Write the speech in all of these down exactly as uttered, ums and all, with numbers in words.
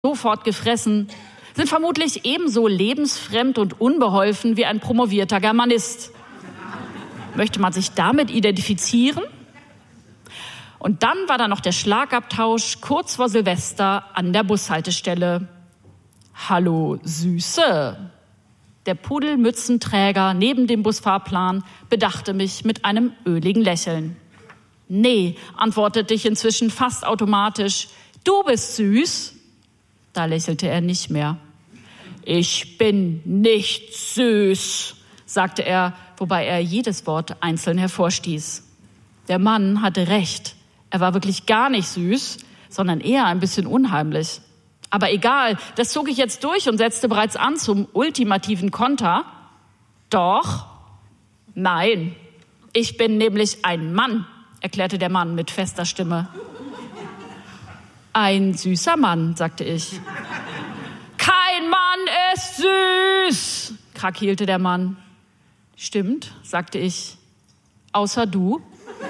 sofort gefressen, sind vermutlich ebenso lebensfremd und unbeholfen wie ein promovierter Germanist. Möchte man sich damit identifizieren? Und dann war da noch der Schlagabtausch kurz vor Silvester an der Bushaltestelle. Hallo, Süße. Der Pudelmützenträger neben dem Busfahrplan bedachte mich mit einem öligen Lächeln. Nee, antwortete ich inzwischen fast automatisch. Du bist süß. Da lächelte er nicht mehr. Ich bin nicht süß, sagte er, wobei er jedes Wort einzeln hervorstieß. Der Mann hatte recht. Er war wirklich gar nicht süß, sondern eher ein bisschen unheimlich. Aber egal, das zog ich jetzt durch und setzte bereits an zum ultimativen Konter. Doch, nein, ich bin nämlich ein Mann, erklärte der Mann mit fester Stimme. Ein süßer Mann, sagte ich. Kein Mann ist süß, krakeelte der Mann. Stimmt, sagte ich. Außer du.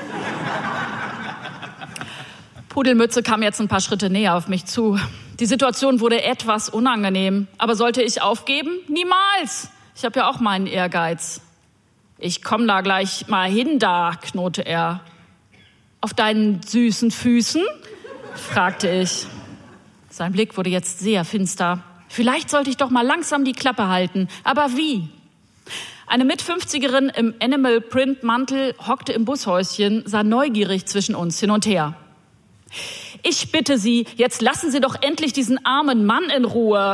Pudelmütze kam jetzt ein paar Schritte näher auf mich zu. Die Situation wurde etwas unangenehm. Aber sollte ich aufgeben? Niemals. Ich habe ja auch meinen Ehrgeiz. Ich komm da gleich mal hin, da, knurrte er. Auf deinen süßen Füßen? Fragte ich. Sein Blick wurde jetzt sehr finster. Vielleicht sollte ich doch mal langsam die Klappe halten. Aber wie? Eine Mitfünfzigerin im Animal-Print-Mantel hockte im Bushäuschen, sah neugierig zwischen uns hin und her. Ich bitte Sie, jetzt lassen Sie doch endlich diesen armen Mann in Ruhe,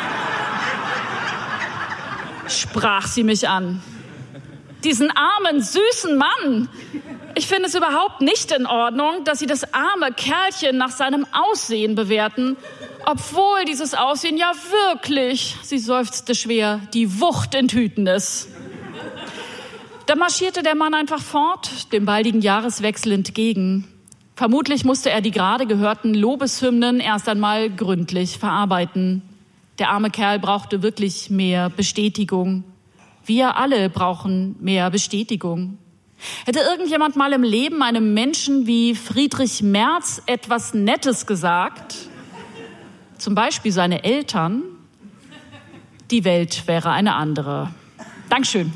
sprach sie mich an. Diesen armen, süßen Mann. Ich finde es überhaupt nicht in Ordnung, dass Sie das arme Kerlchen nach seinem Aussehen bewerten, obwohl dieses Aussehen ja wirklich, sie seufzte schwer, die Wucht in Tüten ist. Da marschierte der Mann einfach fort, dem baldigen Jahreswechsel entgegen. Vermutlich musste er die gerade gehörten Lobeshymnen erst einmal gründlich verarbeiten. Der arme Kerl brauchte wirklich mehr Bestätigung. Wir alle brauchen mehr Bestätigung. Hätte irgendjemand mal im Leben einem Menschen wie Friedrich Merz etwas Nettes gesagt, zum Beispiel seine Eltern, die Welt wäre eine andere. Dankeschön.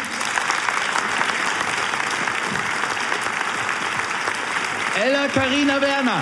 Ella Carina Werner.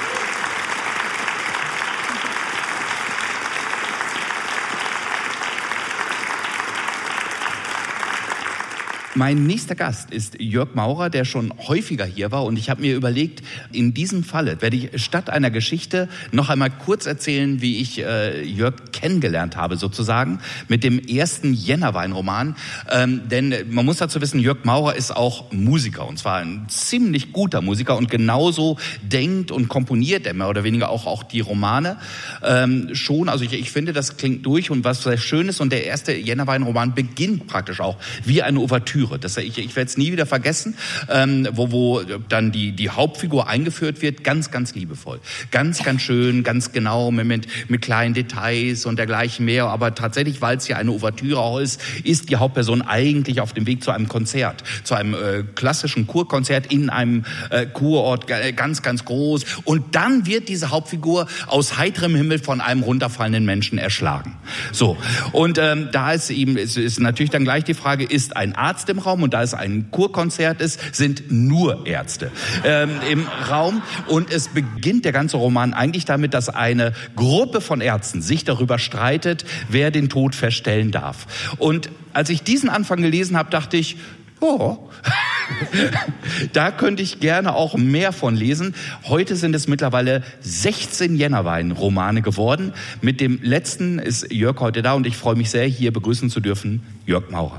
Mein nächster Gast ist Jörg Maurer, der schon häufiger hier war. Und ich habe mir überlegt, in diesem Falle werde ich statt einer Geschichte noch einmal kurz erzählen, wie ich äh, Jörg kennengelernt habe, sozusagen, mit dem ersten Jännerwein-Roman. Ähm, denn man muss dazu wissen, Jörg Maurer ist auch Musiker. Und zwar ein ziemlich guter Musiker. Und genauso denkt und komponiert er mehr oder weniger auch, auch die Romane ähm, schon. Also ich, ich finde, das klingt durch und was sehr schön ist. Und der erste Jännerwein-Roman beginnt praktisch auch wie eine Ouvertüre. Das, ich ich werde es nie wieder vergessen, ähm, wo, wo dann die, die Hauptfigur eingeführt wird, ganz, ganz liebevoll. Ganz, ganz schön, ganz genau, mit, mit kleinen Details und dergleichen mehr. Aber tatsächlich, weil es ja eine Ouvertüre auch ist, ist die Hauptperson eigentlich auf dem Weg zu einem Konzert, zu einem äh, klassischen Kurkonzert in einem äh, Kurort, ganz, ganz groß. Und dann wird diese Hauptfigur aus heiterem Himmel von einem runterfallenden Menschen erschlagen. So, und ähm, da ist eben, ist, ist natürlich dann gleich die Frage, ist ein Arzt im Raum, und da es ein Kurkonzert ist, sind nur Ärzte ähm, im Raum. Und es beginnt der ganze Roman eigentlich damit, dass eine Gruppe von Ärzten sich darüber streitet, wer den Tod feststellen darf. Und als ich diesen Anfang gelesen habe, dachte ich, oh, da könnte ich gerne auch mehr von lesen. Heute sind es mittlerweile sechzehn Jännerwein-Romane geworden. Mit dem letzten ist Jörg heute da und ich freue mich sehr, hier begrüßen zu dürfen, Jörg Maurer.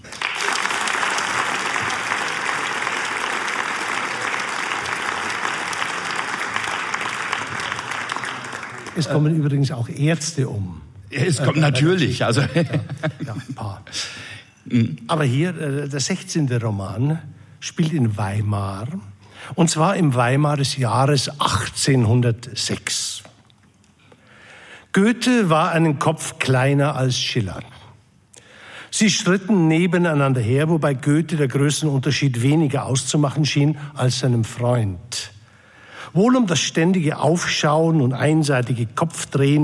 Es kommen übrigens auch Ärzte um. Es kommt natürlich, also ja, ja, ein paar. Aber hier, der sechzehnte Roman spielt in Weimar, und zwar im Weimar des Jahres achtzehnhundertsechs. Goethe war einen Kopf kleiner als Schiller. Sie schritten nebeneinander her, wobei Goethe der Größenunterschied weniger auszumachen schien als seinem Freund. wohl um das ständige Aufschauen und einseitige Kopfdrehen